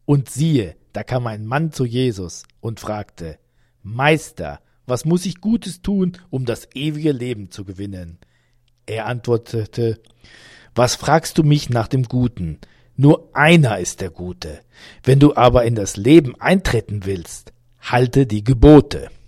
Und siehe, da kam ein Mann zu Jesus und fragte: Meister, was muss ich Gutes tun, um das ewige Leben zu gewinnen? Er antwortete: Was fragst du mich nach dem Guten? Nur einer ist der Gute. Wenn du aber in das Leben eintreten willst, halte die Gebote.